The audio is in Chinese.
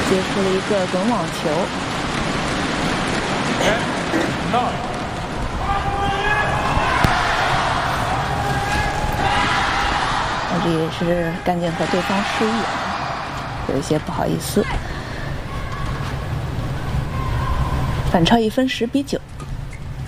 接出了一个滚网球。这也是赶紧和对方示意，有一些不好意思。反超1分，10比9。